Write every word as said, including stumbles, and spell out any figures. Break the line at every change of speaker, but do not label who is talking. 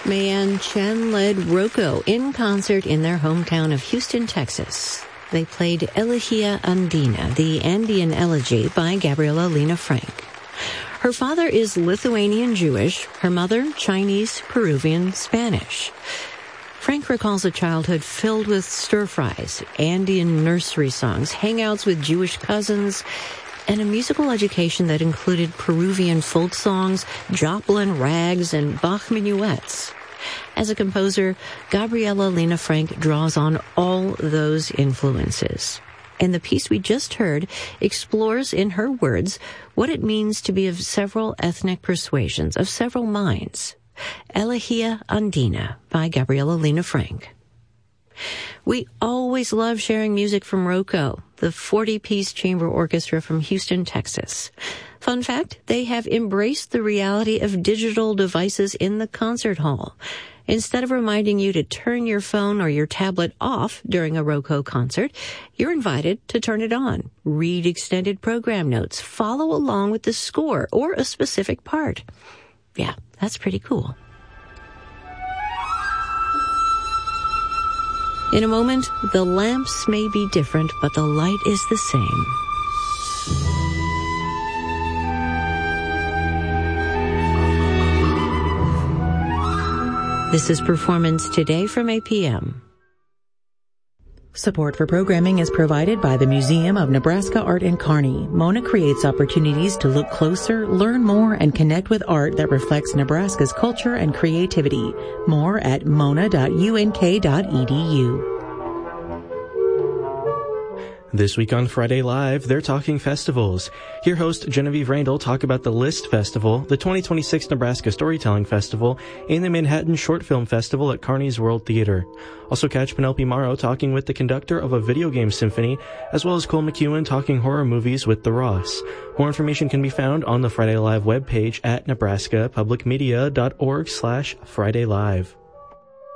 Mayan Chen led Rocco in concert in their hometown of Houston, Texas. They played Elegia Andina, the Andean elegy by Gabriela Lena Frank. Her father is Lithuanian Jewish, her mother Chinese, Peruvian, Spanish. Frank recalls a childhood filled with stir-fries, Andean nursery songs, hangouts with Jewish cousins, and a musical education that included Peruvian folk songs, Joplin rags, and Bach minuets. As a composer, Gabriela Lena Frank draws on all those influences. And the piece we just heard explores, in her words, what it means to be of several ethnic persuasions, of several minds. Elegia Andina by Gabriela Lena Frank. We always love sharing music from Rocco, the forty-piece chamber orchestra from Houston, Texas. Fun fact, they have embraced the reality of digital devices in the concert hall. Instead of reminding you to turn your phone or your tablet off during a Rocco concert, you're invited to turn it on, read extended program notes, follow along with the score or a specific part. Yeah, that's pretty cool. In a moment, the lamps may be different, but the light is the same. This is Performance Today from A P M.
Support for programming is provided by the Museum of Nebraska Art in Kearney. Mona creates opportunities to look closer, learn more, and connect with art that reflects Nebraska's culture and creativity. More at mona dot u n k dot e d u.
This week on Friday Live, they're talking festivals. Hear host Genevieve Randall talk about the LIST Festival, the twenty twenty-six Nebraska Storytelling Festival, and the Manhattan Short Film Festival at Kearney's World Theater. Also catch Penelope Morrow talking with the conductor of a video game symphony, as well as Cole McEwen talking horror movies with the Ross. More information can be found on the Friday Live webpage at nebraska public media dot org slash Friday Live.